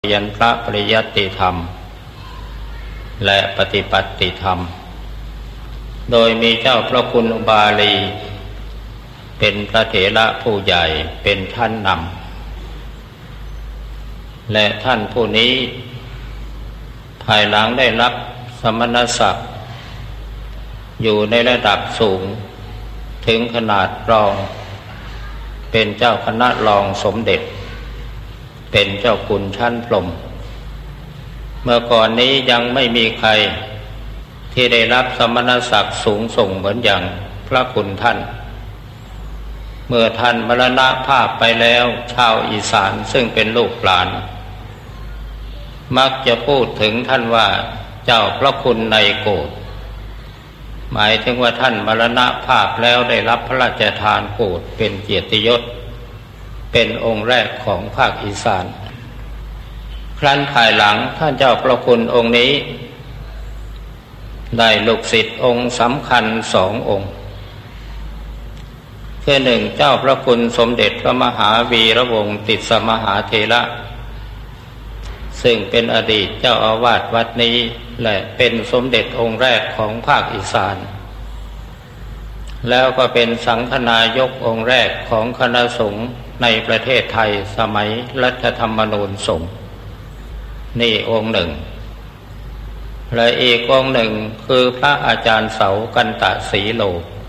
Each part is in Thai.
เรียนพระปริยัติธรรมและปฏิปัติธรรมโดยมีเจ้าพระคุณอุบาลีเป็นพระเถระผู้ใหญ่เป็นท่านนำและท่านผู้นี้ภายหลังได้รับสมณศักดิ์อยู่ในระดับสูงถึงขนาดรองเป็นเจ้าคณะรองสมเด็จเป็นเจ้าคุณชั้นพรหมเมื่อก่อนนี้ยังไม่มีใครที่ได้รับสมณศักดิ์สูงส่งเหมือนอย่างพระคุณท่านเมื่อท่านมรณภาพไปแล้วชาวอีสานซึ่งเป็นลูกหลานมักจะพูดถึงท่านว่าเจ้าพระคุณในโกฏหมายถึงว่าท่านมรณภาพแล้วได้รับพระราชทานโกฏเป็นเกียรติยศเป็นองค์แรกของภาคอีสานครั้นภายหลังท่านเจ้าพระคุณองค์นี้ได้ลูกศิษย์องค์สำคัญสององค์คือหนึ่งเจ้าพระคุณสมเด็จพระมหาวีระวงศ์ติสมหาเถระซึ่งเป็นอดีตเจ้าอาวาสวัดนี้และเป็นสมเด็จองค์แรกของภาคอีสานแล้วก็เป็นสังฆนายกองค์แรกของคณะสงฆ์ในประเทศไทยสมัยรัฐธรรมนูญสงฆ์นี่องค์หนึ่งและอีกองค์หนึ่งคือพระอาจารย์เสากันตสีโล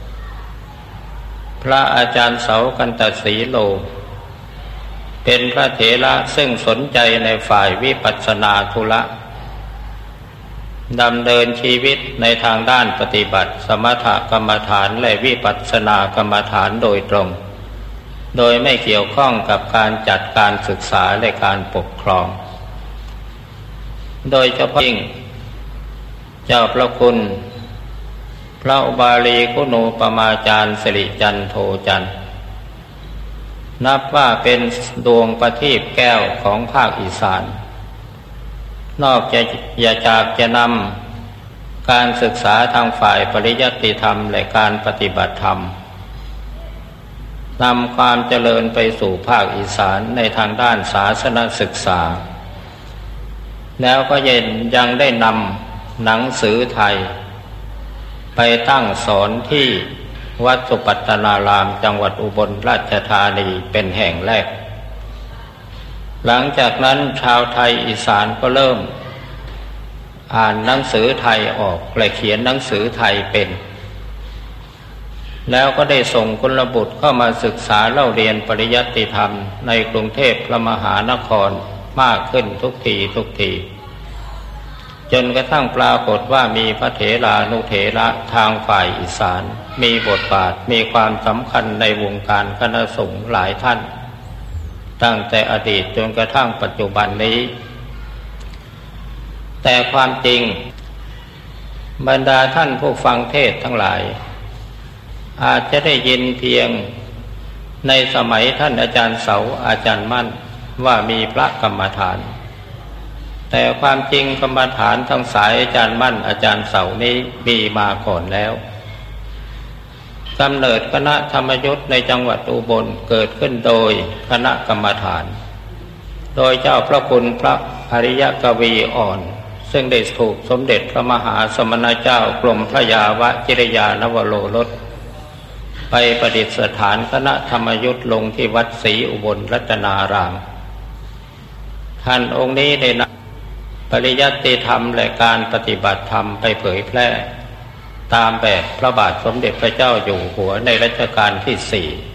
พระอาจารย์เสากันตสีโลเป็นพระเถระซึ่งสนใจในฝ่ายวิปัสสนาธุระดำเนินชีวิตในทางด้านปฏิบัติสมถกรรมฐานและวิปัสสนากรรมฐานโดยตรงโดยไม่เกี่ยวข้องกับการจัดการศึกษาและการปกครองโดยเฉพาะยิ่งเจ้าพระคุณพระอุบาลีคุณูปมาจารย์สิริจันโทจันทร์นับว่าเป็นดวงประทีปแก้วของภาคอีสานนอกจากจะนำการศึกษาทางฝ่ายปริยัติธรรมและการปฏิบัติธรรมนำความเจริญไปสู่ภาคอีสานในทางด้านศาสนศึกษาแล้วก็ยังได้นำหนังสือไทยไปตั้งสอนที่วัดสุปัตตนารามจังหวัดอุบลราชธานีเป็นแห่งแรกหลังจากนั้นชาวไทยอีสานก็เริ่มอ่านหนังสือไทยออกและเขียนหนังสือไทยเป็นแล้วก็ได้ส่งกุลบุตรเข้ามาศึกษาเล่าเรียนปริยัติธรรมในกรุงเทพพระมหานครมากขึ้นทุกทีจนกระทั่งปรากฏว่ามีพระเถรานุเถระทางฝ่ายอีสานมีบทบาทมีความสำคัญในวงการคณะสงฆ์หลายท่านตั้งแต่อดีตจนกระทั่งปัจจุบันนี้แต่ความจริงบรรดาท่านผู้ฟังเทศน์ทั้งหลายอาจจะได้ยินเพียงในสมัยท่านอาจารย์เสาอาจารย์มั่นว่ามีพระกรรมฐานแต่ความจริงกรรมฐานทั้งสายอาจารย์มั่นอาจารย์เสานี้มีมาก่อนแล้วกำเนิดคณะธรรมยุทธ์ในจังหวัดอุบลเกิดขึ้นโดยคณะกรรมฐานโดยเจ้าพระคุณพระอริยกวีอ่อนซึ่งได้ถูกสมเด็จพระมหาสมณเจ้ากรมพระยาวจิรยานวโรรสไปประดิษฐานคณะธรรมยุทธ์ลงที่วัดศรีอุบลรัตนารามท่านองค์นี้ได้นำปริยัติธรรมและการปฏิบัติธรรมไปเผยแพร่ตามแบบพระบาทสมเด็จพระเจ้าอยู่หัวในรัชกาลที่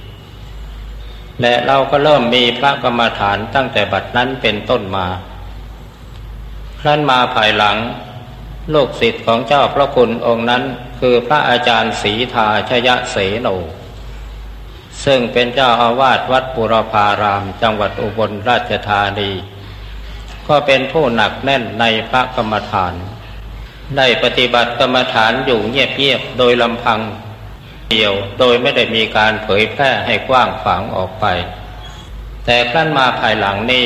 4และเราก็เริ่มมีพระกรรมฐานตั้งแต่บัดนั้นเป็นต้นมาครั้นมาภายหลังลูกศิษย์ของเจ้าพระคุณองค์นั้นคือพระอาจารย์ศรีทาชยเสโนซึ่งเป็นเจ้าอาวาสวัดบุรพารามจังหวัดอุบลราชธานีก็เป็นผู้หนักแน่นในพระกรรมฐานได้ปฏิบัติกรรมฐานอยู่เงียบๆโดยลำพังเดียวโดยไม่ได้มีการเผยแพร่ให้กว้างขวางออกไปแต่ครั้นมาภายหลังนี้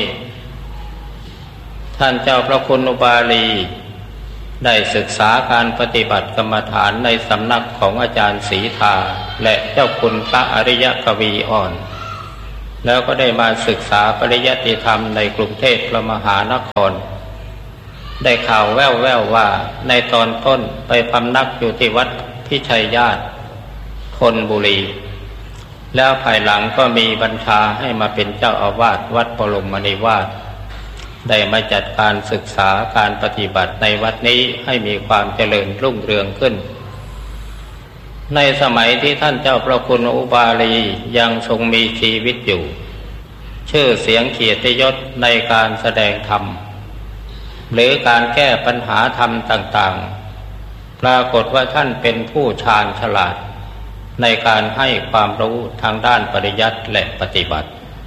ท่านเจ้าพระคุณอุบาลีได้ศึกษาการปฏิบัติกรรมฐานในสำนักของอาจารย์ศรีทาและเจ้าคุณพระอริยกวีอ่อนแล้วก็ได้มาศึกษาปริยัติธรรมในกรุงเทพพระมหานครได้ข่าวแว่วๆว่าในตอนต้นไปพำนักอยู่ที่วัดพิชัยญาติธนบุรีแล้วภายหลังก็มีบัญชาให้มาเป็นเจ้าอาวาสวัดบรมนิวาสได้มาจัดการศึกษาการปฏิบัติในวัดนี้ให้มีความเจริญรุ่งเรืองขึ้นในสมัยที่ท่านเจ้าพระคุณอุบาลียังทรงมีชีวิตอยู่ชื่อเสียงเกียรติยศในการแสดงธรรมหรือการแก้ปัญหาธรรมต่างๆปรากฏว่าท่านเป็นผู้ชาญฉลาดในการให้ความรู้ทางด้านปริยัติและปฏิบัติ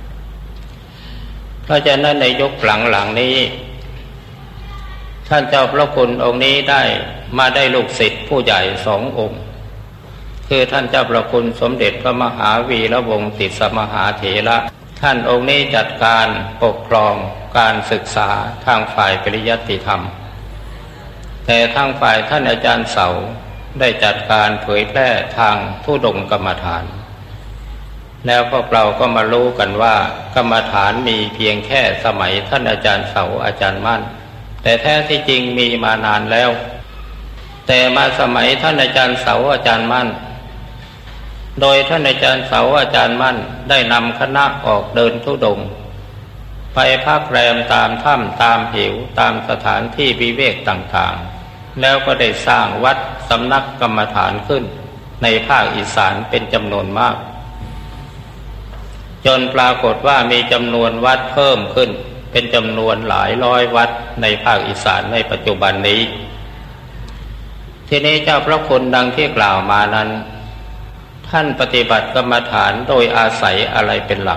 เพราะฉะนั้นในยุคหลังๆนี้ท่านเจ้าพระคุณองค์นี้ได้ลูกศิษย์ผู้ใหญ่2 องค์คือท่านเจ้าพระคุณสมเด็จพระมหาวีระวงศ์ติสมหาเถระท่านองค์นี้จัดการปกครองการศึกษาทางฝ่ายปริยัติธรรมแต่ทางฝ่ายท่านอาจารย์เสาได้จัดการเผยแพร่ทางธุดงค์กรรมฐานแล้วพวกเราก็มารู้กันว่ากรรมฐานมีเพียงแค่สมัยท่านอาจารย์เสาอาจารย์มั่นแต่แท้ที่จริงมีมานานแล้วแต่มาสมัยท่านอาจารย์เสาอาจารย์มั่นโดยท่านอาจารย์เสาอาจารย์มั่นได้นำคณะออกเดินธุดงค์ไปพักแรมตามถ้ำตามเหวตามสถานที่วิเวกต่างๆแล้วก็ได้สร้างวัดสำนักกรรมฐานขึ้นในภาคอีสานเป็นจำนวนมากจนปรากฏว่ามีจำนวนวัดเพิ่มขึ้นเป็นจำนวนหลายร้อยวัดในภาคอีสานในปัจจุบันนี้ทีนี้เจ้าพระคุณดังที่กล่าวมานั้นท่านปฏิบัติกรรมฐานโดยอาศัยอะไรเป็นหลัก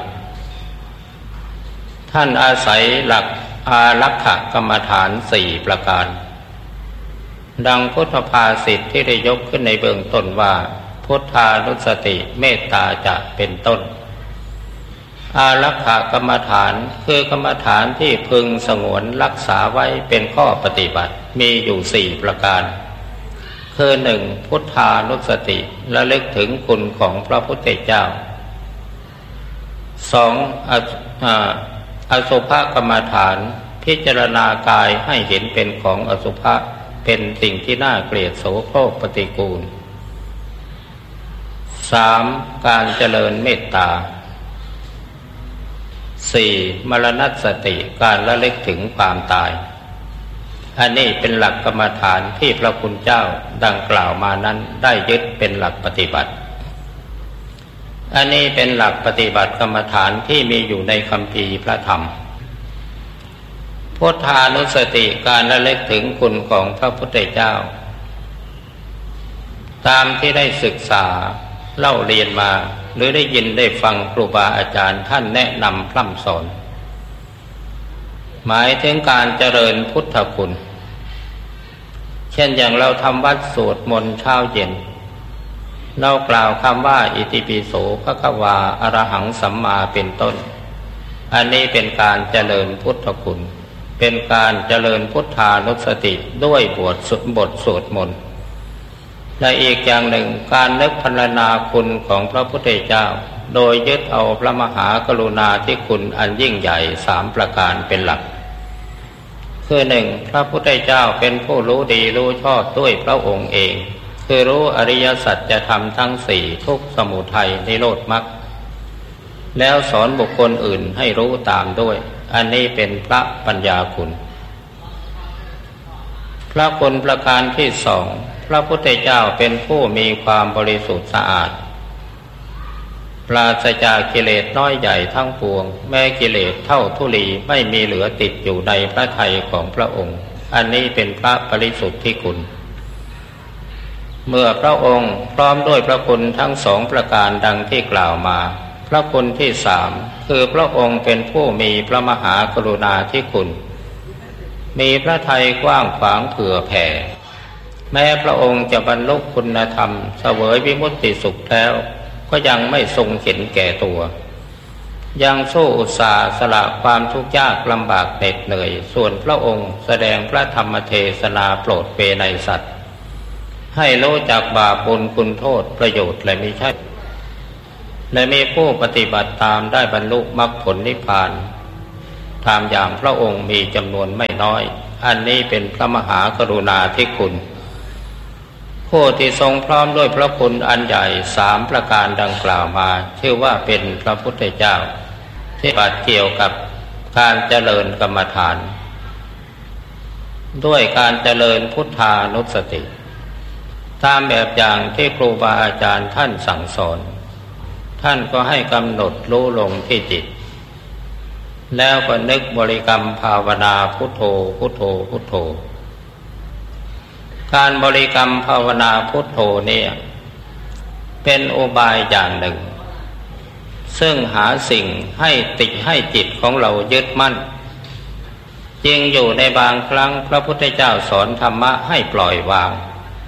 ท่านอาศัยหลักอารักขกรรมฐาน4 ประการดังพุทธภาษิตที่ได้ยกขึ้นในเบื้องต้นว่าพุทธานุสติเมตตาจะเป็นต้นอารักขกรรมฐานคือกรรมฐานที่พึงสงวนรักษาไว้เป็นข้อปฏิบัติมีอยู่4 ประการคือ 1. พุทธานุสติระลึกถึงคุณของพระพุทธเจ้า 2. อสุภกรรมฐานพิจารณากายให้เห็นเป็นของอสุภะเป็นสิ่งที่น่าเกลียดโสโครกปฏิกูล 3. การเจริญเมตตา 4. มรณสติการระลึกถึงความตายอันนี้เป็นหลักกรรมฐานที่พระคุณเจ้าดังกล่าวมานั้นได้ยึดเป็นหลักปฏิบัติอันนี้เป็นหลักปฏิบัติกรรมฐานที่มีอยู่ในคัมภีร์พระธรรมพุทธานุสติการระลึกถึงคุณของพระพุทธเจ้าตามที่ได้ศึกษาเล่าเรียนมาหรือได้ยินได้ฟังครูบาอาจารย์ท่านแนะนำพร่ำสอนหมายถึงการเจริญพุทธคุณเช่นอย่างเราทำวัดสวดมนต์เช้าเย็นเรากล่าวคำว่าอิติปิโสภควาอรหังสัมมาเป็นต้นอันนี้เป็นการเจริญพุทธคุณเป็นการเจริญพุทธานุสติด้วยบทสวดมนต์และอีกอย่างหนึ่งการนึกพรรณนาคุณของพระพุทธเจ้าโดยยึดเอาพระมหากรุณาธิคุณอันยิ่งใหญ่3 ประการเป็นหลักคือ 1. พระพุทธเจ้าเป็นผู้รู้ดีรู้ชอบด้วยพระองค์เองคือรู้อริยสัจธรรมทั้ง4ทุกข์สมุทัยนิโรธมรรคแล้วสอนบุคคลอื่นให้รู้ตามด้วยอันนี้เป็นพระปัญญาคุณพระคุณประการที่ 2. พระพุทธเจ้าเป็นผู้มีความบริสุทธิ์สะอาดปราศจากกิเลสน้อยใหญ่ทั้งปวงแม้กิเลสเท่าธุลีไม่มีเหลือติดอยู่ในพระทัยของพระองค์อันนี้เป็นพระบริสุทธิคุณเมื่อพระองค์พร้อมด้วยพระคุณทั้ง2 ประการดังที่กล่าวมาพระคุณที่ 3คือพระองค์เป็นผู้มีพระมหากรุณาธิคุณมีพระทัยกว้างขวางเผื่อแผ่แม้พระองค์จะบรรลุคุณธรรมเสวยวิมุตติสุขแล้วก็ยังไม่ทรงเห็นแก่ตัวยังสู้อุตสาห์สละความทุกข์ยากลำบากเหน็ดเหนื่อยส่วนพระองค์แสดงพระธรรมเทศนาโปรดเปรย์ในสัตว์ให้รู้จักบาปบุญคุณโทษประโยชน์และมิใช่และมีผู้ปฏิบัติตามได้บรรลุมรรคผลนิพพานตามอย่างพระองค์มีจำนวนไม่น้อยอันนี้เป็นพระมหากรุณาธิคุณผู้ที่ทรงพร้อมด้วยพระคุณอันใหญ่3ประการดังกล่าวมาชื่อว่าเป็นพระพุทธเจ้าที่ปฏิบัติเกี่ยวกับการเจริญกรรมฐานด้วยการเจริญพุทธานุสติตามแบบอย่างที่ครูบาอาจารย์ท่านสั่งสอนท่านก็ให้กำหนดรู้ลงที่จิตแล้วก็นึกบริกรรมภาวนาพุทโธพุทโธพุทโธการบริกรรมภาวนาพุทโธเนี่ยเป็นอุบายอย่างหนึ่งซึ่งหาสิ่งให้จิตของเรายึดมั่นจริงอยู่ในบางครั้งพระพุทธเจ้าสอนธรรมะให้ปล่อยวาง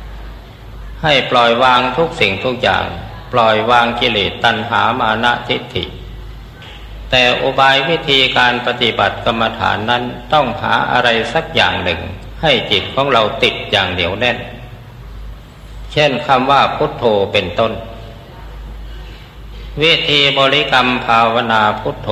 ทุกสิ่งทุกอย่างปล่อยวางกิเลสตัณหามานะทิฏฐิแต่อุบายวิธีการปฏิบัติกรรมฐานนั้นต้องหาอะไรสักอย่างหนึ่งให้จิตของเราติดอย่างเหนียวแน่นเช่นคำว่าพุทโธเป็นต้นวิธีบริกรรมภาวนาพุทโธ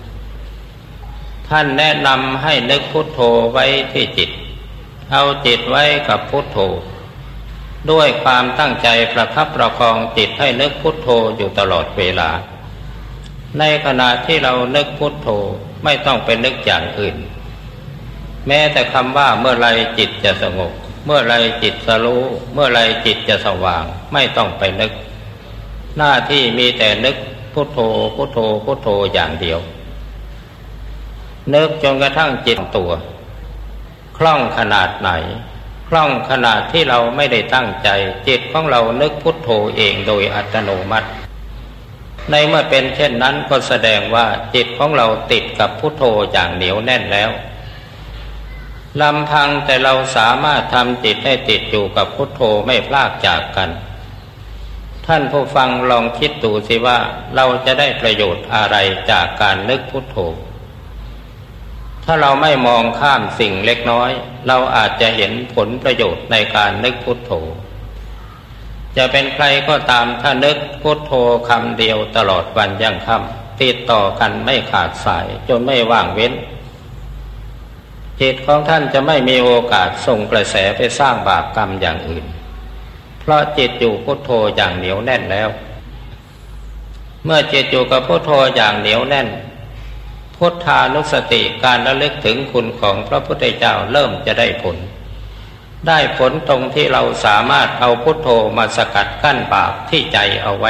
ท่านแนะนำให้นึกพุทโธไว้ที่จิตเอาจิตไว้กับพุทโธด้วยความตั้งใจประคับประคองจิตให้นึกพุทโธอยู่ตลอดเวลาในขณะที่เรานึกพุทโธไม่ต้องไปนึกอย่างอื่นแม้แต่คำว่าเมื่อไรจิตจะสงบเมื่อไรจิตจะรู้เมื่อไรจิตจะสว่างไม่ต้องไปนึกหน้าที่มีแต่นึกพุทโธพุทโธพุทโธอย่างเดียวนึกจนกระทั่งจิตตัวคล่องขนาดไหนคล่องขนาดที่เราไม่ได้ตั้งใจจิตของเรานึกพุทโธเองโดยอัตโนมัติในเมื่อเป็นเช่นนั้นก็แสดงว่าจิตของเราติดกับพุทโธอย่างเหนียวแน่นแล้วลำพังแต่เราสามารถทำจิตให้ติดอยู่กับพุทโธไม่พลากจากกันท่านผู้ฟังลองคิดดูสิว่าเราจะได้ประโยชน์อะไรจากการนึกพุทโธถ้าเราไม่มองข้ามสิ่งเล็กน้อยเราอาจจะเห็นผลประโยชน์ในการนึกพุทโธจะเป็นใครก็ตามถ้านึกพุทโธคำเดียวตลอดวันยั่งค่ำติดต่อกันไม่ขาดสายจนไม่ว่างเว้นจิตของท่านจะไม่มีโอกาสส่งกระแสไปสร้างบาปกรรมอย่างอื่นเพราะจิตอยู่พุทโธอย่างเหนียวแน่นแล้วเมื่อจิตอยู่กับพุทโธอย่างเหนียวแน่นพุทธานุสติการระลึกถึงคุณของพระพุทธเจ้าเริ่มจะได้ผลตรงที่เราสามารถเอาพุทโธมาสกัดกั้นบาปที่ใจเอาไว้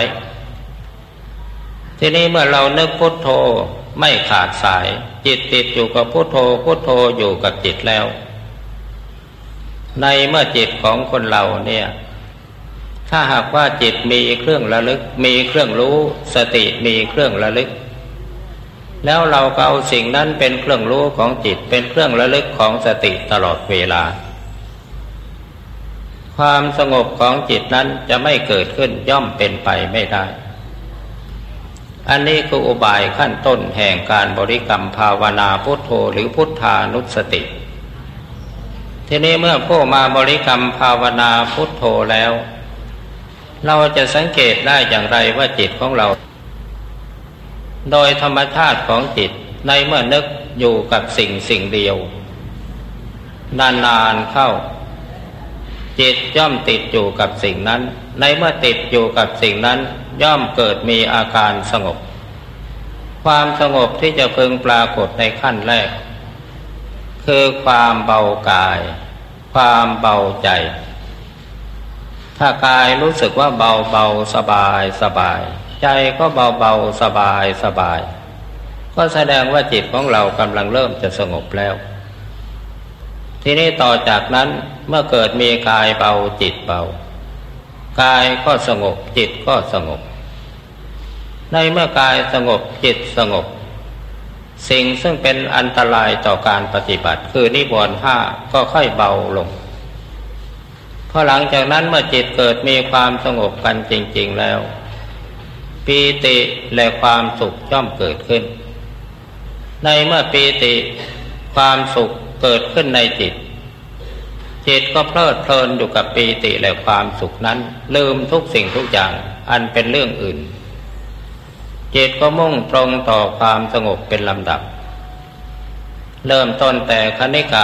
ทีนี้เมื่อเรานึกพุทโธไม่ขาดสายจิตติดอยู่กับพุทโธพุทโธอยู่กับจิตแล้วในเมื่อจิตของคนเราเนี่ยถ้าหากว่าจิตมีเครื่องระลึกมีเครื่องรู้สติมีเครื่องระลึกแล้วเราก็เอาสิ่งนั้นเป็นเครื่องรู้ของจิตเป็นเครื่องระลึกของสติตลอดเวลาความสงบของจิตนั้นจะไม่เกิดขึ้นย่อมเป็นไปไม่ได้อันนี้คืออุบายขั้นต้นแห่งการบริกรรมภาวนาพุทโธหรือพุทธานุสติทีนี้เมื่อผู้มาบริกรรมภาวนาพุทโธแล้วเราจะสังเกตได้อย่างไรว่าจิตของเราโดยธรรมชาติของจิตในเมื่อนึกอยู่กับสิ่งเดียวนานๆเข้าจิตย่อมติดอยู่กับสิ่งนั้นในเมื่อติดอยู่กับสิ่งนั้นย่อมเกิดมีอาการสงบความสงบที่จะพึงปรากฏในขั้นแรกคือความเบากายความเบาใจถ้ากายรู้สึกว่าเบาๆสบายใจก็เบาๆสบายก็แสดงว่าจิตของเรากำลังเริ่มจะสงบแล้วทีนี้ต่อจากนั้นเมื่อเกิดมีกายเบาจิตเบากายก็สงบจิตก็สงบในเมื่อกายสงบจิตสงบสิ่งซึ่งเป็นอันตรายต่อการปฏิบัติคือนิวรณ์ห้าก็ค่อยเบาลงพอหลังจากนั้นเมื่อจิตเกิดมีความสงบกันจริงๆแล้วปีติและความสุขย่อมเกิดขึ้นในเมื่อปีติความสุขเกิดขึ้นในจิตก็เพลิดเพลินอยู่กับปีติและความสุขนั้นลืมทุกสิ่งทุกอย่างอันเป็นเรื่องอื่นจิตก็มุ่งตรงต่อความสงบเป็นลำดับเริ่มต้นแต่คณิกะ